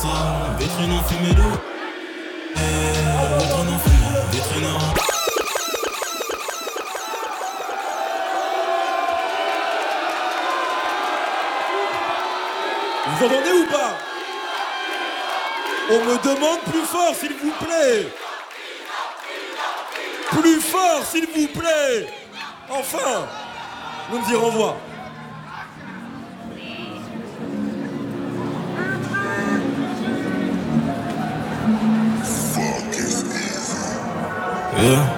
ça, vitrine en fumée d'eau. Vitrine en fumée, vitrine en... Vous entendez ou pas? On me demande plus fort, s'il vous plaît. Plus fort, s'il vous plaît. Enfin, nous me dire au revoir. Yeah.